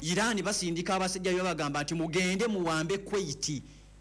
Iran basindika abasajja bagamba nti mugende muwambe Kuwait.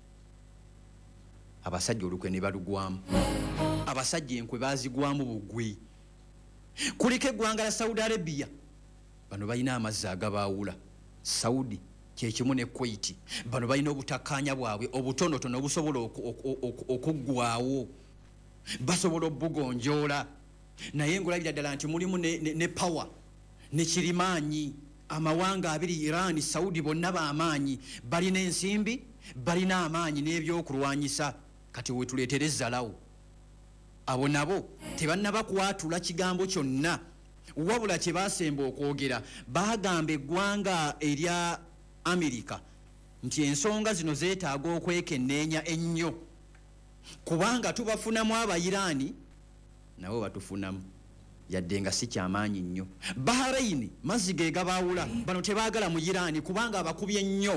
Abasajja olukwe ne balugwamu. Abasajja enkwe bazigwamu bugwi. Kuliko eggwanga la Saudi Arabia. Bano balina amazzi agabaawula. Saudi kyekimu ne Kuwait. Bano balina obutakkaanya bwabwe obutonotono obusobola okuggwaawo. Basobola obugonjoola. Naye ngolabira ddala nti mulimu ne power ne kirimaanyi. Amawanga abiri Iran, Saudi bonna b'amaanyi. Balina ensimbi, balina amaanyi n'ebyokulwanyisa. Kati wetuleetereza lawo. Abo nabo tebannaba kwatula kigambo kyonna. Wabula kye baasemba okwogera baagamba eggwanga erya Amerika nti ensonga zino zeetaaga okwekenneenya ennyo. Kubanga tubafunamu Abayiraani nabo batufunamu. Yadde nga si kyamaanyi nnyo. Bahrain mazzi ge gabaawula. Bano tebaagala mu Iran kubanga abakubye nnyo.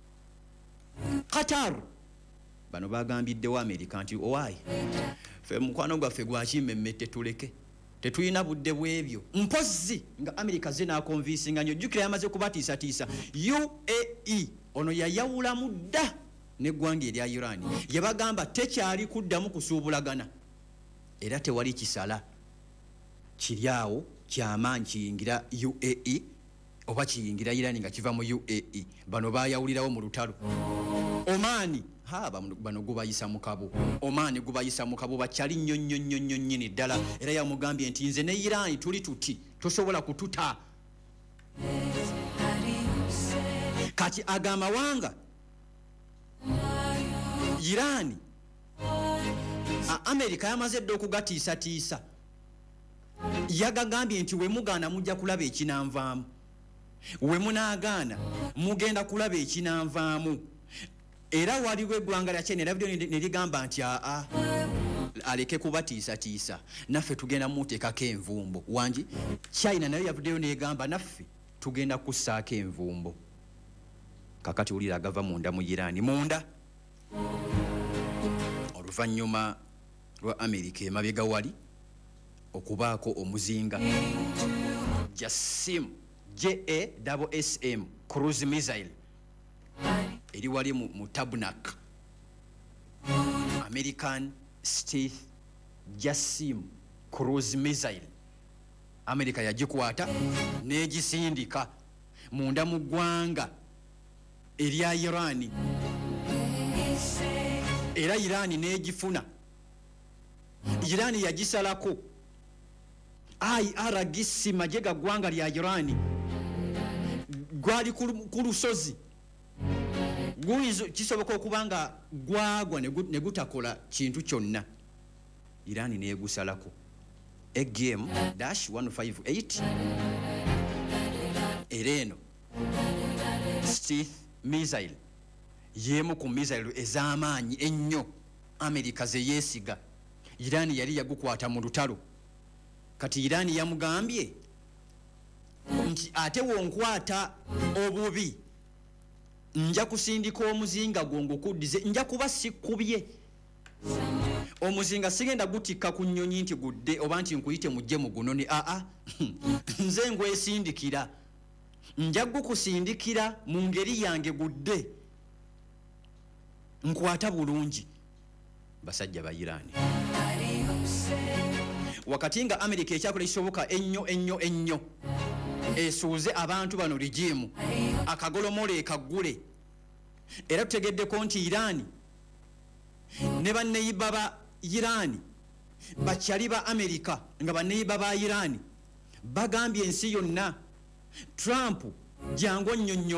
Qatar bano bagambiddewo Amerika nti owaayi ffe mukwano gwaffe gwakimmemmette tuleke. Tetulina budde bw'ebyo. Mpozzi nga Amerika ze naakonvinsinga nnyo. Jjukira yamaze kubatiisatiisa. UAE ono yayawulamu dda n'eggwanga erya Iran. Yabagamba tekyali kuddamu kusuubulagana. Era tewali kisala. Kiryawo kyamaanyi kiyingira UAE oba kiyingira Iran nga kiva mu UAE. Bano baayawulirawo mu lutalo. Omani bano gubayisa mu kabo. Omani gubayisa mu kabo bakyali nnyo nnyini ddala. Era yamugambye nti nze ne Iran tuli tuti tosobola kututa. Kati agamawanga Iran Amerika yamaze dda okugatiisatiisa. Yagagambye nti we mugaana mujja kulaba ekinanvaamu. We munaagaana mugenda kulaba ekinanvaamu. Era waliwo eggwanga lya China erabidde ne ligamba nti aleke kubatiisatiisa. Naffe tugenda muteekako envumbo. Wangi China nayo yavuddeyo negamba naffe tugenda kussaako envumbo. Kakati wulira agava munda mu Iran. Munda oluvannyuma lwa Amerika emabega wali okubaako omuzinga JASSM cruise missile eri wali mu Tabnak. American Stealth JASSM cruise missile. Amerika yagikwata n'egisindika munda mu ggwanga erya Iran. Era Iran n'egifuna. Iran yagisalako. IRGC majega ggwanga lya Iran gwali ku lusozi. Kisoboka okubanga gwagwa ne gutakola kintu kyonna. Iran neegusalako. AGM-158 Ereno Stealth missile yemu ku missile ez'amaanyi ennyo Amerika ze yeesiga. Iran yali yagukwata mu lutalo. Kati Iran yamugambye nti ate wonkwata obubi nja kusindika omuzinga gwo kuddize nja kuba sikubye. Omuzinga sigenda gutikka ku nnyonyi nti gudde oba nti nkuyite mujje mu gunoni. Nze ngwesindikira. Nja gukusindikira mu ngeri yange gudde. Nkwata bulungi. Basajja ba Iran. Wakati nga Amerika ekyakola ekisoboka ennyo esuuze abantu bano rigimu akagolomole ekaggule. Era tutegeddeko nti Iran ne banneyiba ba Iran bakyali ba Amerika nga banneyiba ba Iran bagambye ensi yonna Trump jangu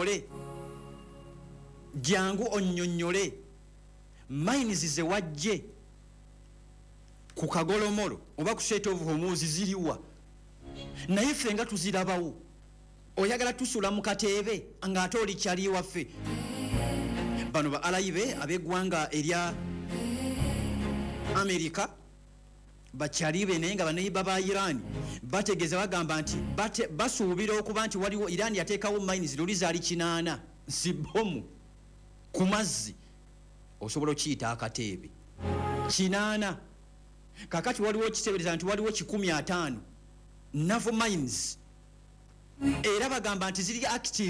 onnyonnyole mines ze wajje ku kagolomolo oba ku Strait of Hormuz ziriwa. Naye ffe nga tuzirabawo. Oyagala tusula mu kateebe ng'ate oli kyali waffe. Bano ba alayibe ab'eggwanga erya Amerika bakyalibe naye nga baneyiba ba Iran bategeeza bagamba nti basuubira okuba nti waliwo Iran yateekawo mines luli zaali 8 zibomu ku mazzi. Osobola okiyita akateebe 8. Kakati waliwo kiteebereza nti waliwo 150 naval mines. Era bagamba nti ziri active